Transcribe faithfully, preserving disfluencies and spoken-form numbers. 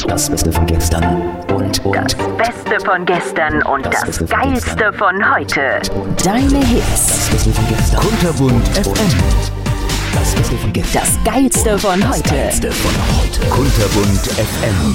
Das Beste von gestern und, und. Das Beste von gestern und das, Das Beste von Geilste gestern. von heute. Das Deine Hits. Beste von gestern. Kunterbunt F M. Das Beste von gestern. Das Geilste von Das heute. Geilste von heute. Kunterbunt F M.